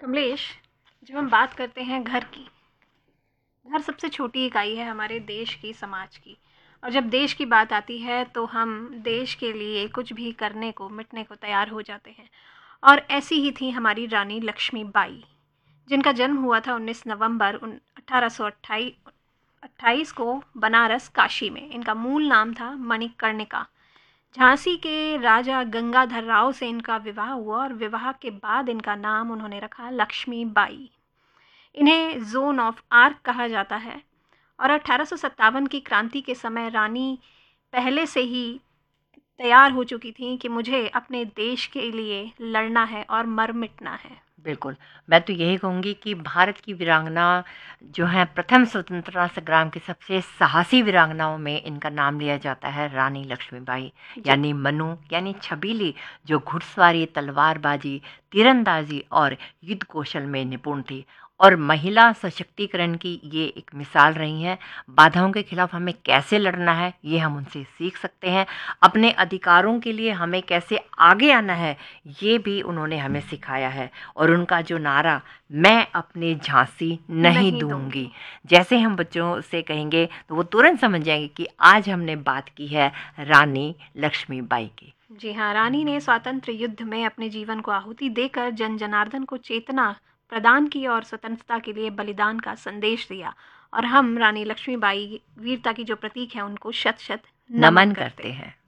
कमलेश, जब हम बात करते हैं घर की, घर सबसे छोटी इकाई है हमारे देश की, समाज की। और जब देश की बात आती है तो हम देश के लिए कुछ भी करने को, मिटने को तैयार हो जाते हैं। और ऐसी ही थी हमारी रानी लक्ष्मीबाई, जिनका जन्म हुआ था 19 नवंबर 1828 को बनारस, काशी में। इनका मूल नाम था मणिकर्णिका। झांसी के राजा गंगाधर राव से इनका विवाह हुआ और विवाह के बाद इनका नाम उन्होंने रखा लक्ष्मीबाई। इन्हें जोन ऑफ आर्क कहा जाता है। और 1857 की क्रांति के समय रानी पहले से ही तैयार हो चुकी थी कि मुझे अपने देश के लिए लड़ना है और मर मिटना है। बिल्कुल, मैं तो यही कहूँगी कि भारत की वीरांगना जो हैं, प्रथम स्वतंत्रता संग्राम की सबसे साहसी वीरांगनाओं में इनका नाम लिया जाता है रानी लक्ष्मीबाई, जी। यानी मनु, यानी छबीली, जो घुड़सवारी, तलवारबाजी, तीरंदाजी और युद्ध कौशल में निपुण थी और महिला सशक्तिकरण की ये एक मिसाल रही हैं। बाधाओं के खिलाफ हमें कैसे लड़ना है, ये हम उनसे सीख सकते हैं। अपने अधिकारों के लिए हमें कैसे आगे आना है, ये भी उन्होंने हमें सिखाया है। और उनका जो नारा, मैं अपनी झांसी नहीं नहीं दूंगी, दूंगी। जैसे हम बच्चों से कहेंगे तो वो तुरंत समझ जाएंगे कि आज हमने बात की है रानी लक्ष्मीबाई की। जी हाँ, रानी ने स्वातंत्र युद्ध में अपने जीवन को आहुति देकर जन जनार्दन को चेतना प्रदान की और स्वतंत्रता के लिए बलिदान का संदेश दिया। और हम रानी लक्ष्मीबाई वीरता की जो प्रतीक है उनको शत शत नमन नमन करते करते हैं। हैं।